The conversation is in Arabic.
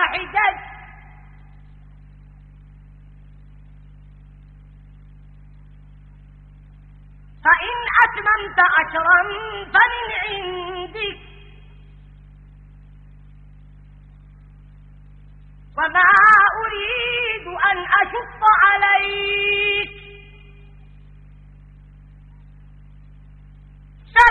حجج، فإن أتممت 10 فمن عندك، وما أريد أن أشق